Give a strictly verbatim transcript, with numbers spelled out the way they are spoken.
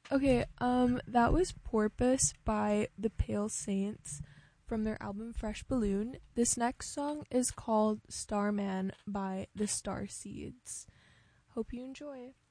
Okay, um, that was Porpoise by the Pale Saints from their album Fresh Balloon. This next song is called Starman by the Star Seeds. Hope you enjoy.